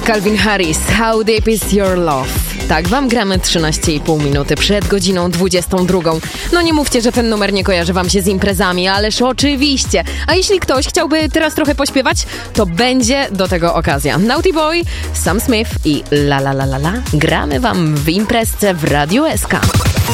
Calvin Harris, How Deep Is Your Love? Tak, wam gramy 13,5 minuty przed godziną 22. No nie mówcie, że ten numer nie kojarzy wam się z imprezami, ależ oczywiście. A jeśli ktoś chciałby teraz trochę pośpiewać, to będzie do tego okazja. Naughty Boy, Sam Smith i La La La La La gramy wam w imprezce w Radiu SK.